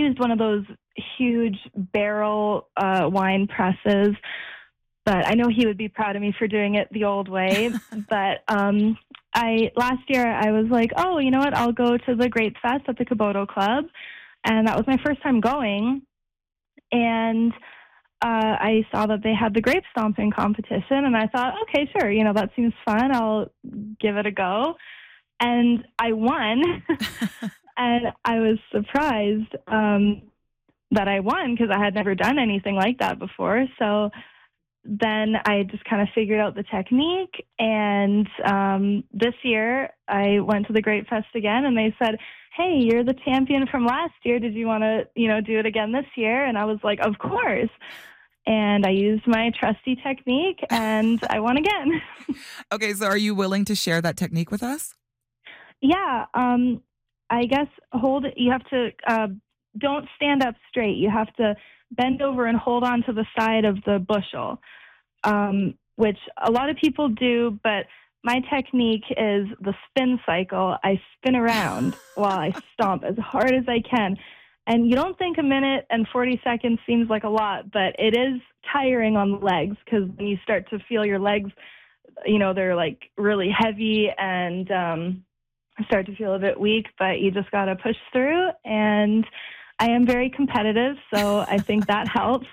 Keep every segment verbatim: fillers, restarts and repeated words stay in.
used one of those huge barrel uh, wine presses, but I know he would be proud of me for doing it the old way. But um, I last year I was like, oh, you know what? I'll go to the Grape Fest at the Caboto Club, and that was my first time going. And uh, I saw that they had the grape stomping competition, and I thought, okay, sure, you know, that seems fun. I'll give it a go. And I won, and I was surprised um, that I won because I had never done anything like that before. So then I just kind of figured out the technique, and um, this year I went to the Grape Fest again, and they said, hey, you're the champion from last year. Did you want to, you know, do it again this year? And I was like, of course. And I used my trusty technique, and I won again. Okay, so are you willing to share that technique with us? Yeah, um, I guess hold. You have to uh, don't stand up straight. You have to bend over and hold on to the side of the bushel, um, which a lot of people do, but my technique is the spin cycle. I spin around while I stomp as hard as I can. And you don't think a minute and forty seconds seems like a lot, but it is tiring on the legs because when you start to feel your legs, you know, they're like really heavy and um, start to feel a bit weak, but you just got to push through. And I am very competitive, so I think that helps.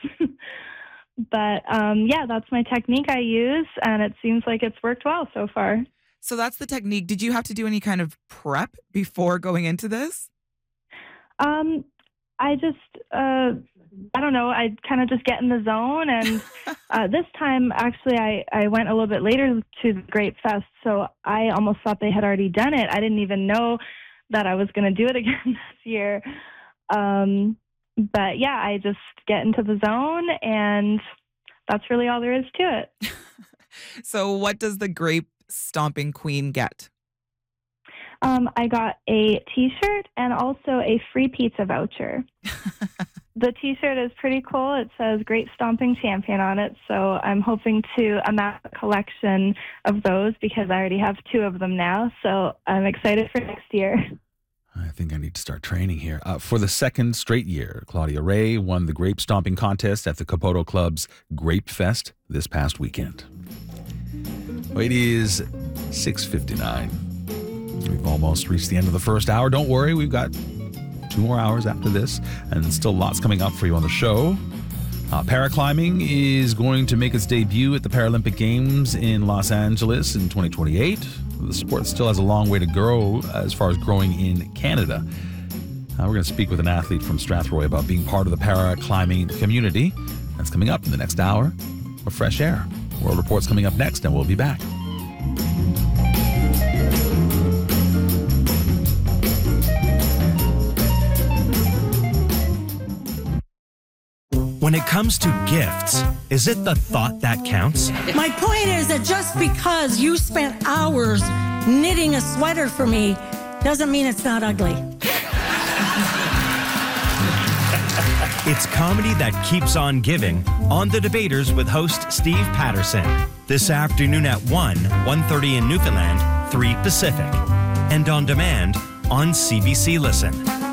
But um, yeah, that's my technique I use, and it seems like it's worked well so far. So that's the technique. Did you have to do any kind of prep before going into this? Um, I just, uh, I don't know, I kind of just get in the zone. And uh, this time, actually, I, I went a little bit later to the Grape Fest, so I almost thought they had already done it. I didn't even know that I was going to do it again this year. Um, but yeah, I just get into the zone, and that's really all there is to it. So what does the Grape Stomping Queen get? Um, I got a T-shirt and also a free pizza voucher. The T-shirt is pretty cool. It says Grape Stomping Champion on it, so I'm hoping to amass a collection of those because I already have two of them now, so I'm excited for next year. I think I need to start training here. Uh, for the second straight year, Claudia Ray won the grape stomping contest at the Caboto Club's Grape Fest this past weekend. Well, it is six fifty-nine. We've almost reached the end of the first hour. Don't worry, we've got two more hours after this, and still lots coming up for you on the show. Uh, paraclimbing is going to make its debut at the Paralympic Games in Los Angeles in twenty twenty-eight. The sport still has a long way to grow as far as growing in Canada. Uh, we're going to speak with an athlete from Strathroy about being part of the paraclimbing community. That's coming up in the next hour of Fresh Air. World Report's coming up next, and we'll be back. When it comes to gifts, is it the thought that counts? My point is that just because you spent hours knitting a sweater for me doesn't mean it's not ugly. It's comedy that keeps on giving on The Debaters with host Steve Patterson. This afternoon at one, one thirty in Newfoundland, three Pacific. And on demand on C B C Listen.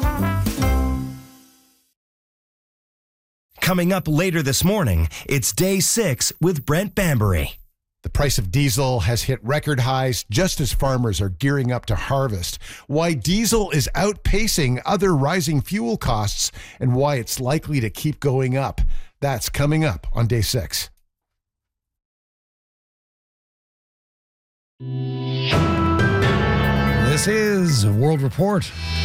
Coming up later this morning, it's Day six with Brent Bambury. The price of diesel has hit record highs just as farmers are gearing up to harvest. Why diesel is outpacing other rising fuel costs and why it's likely to keep going up. That's coming up on Day six. This is World Report.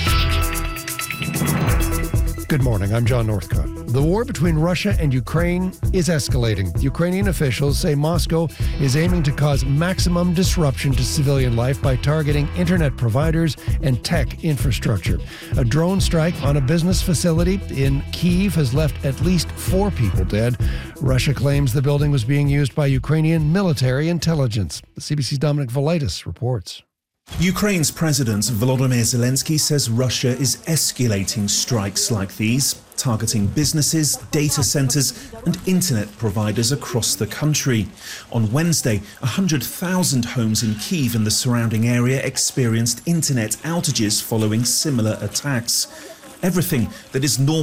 Good morning, I'm John Northcott. The war between Russia and Ukraine is escalating. Ukrainian officials say Moscow is aiming to cause maximum disruption to civilian life by targeting internet providers and tech infrastructure. A drone strike on a business facility in Kyiv has left at least four people dead. Russia claims the building was being used by Ukrainian military intelligence. The C B C's Dominic Velitis reports. Ukraine's President Volodymyr Zelensky says Russia is escalating strikes like these, targeting businesses, data centers and internet providers across the country. On Wednesday, one hundred thousand homes in Kyiv and the surrounding area experienced internet outages following similar attacks. Everything that is normal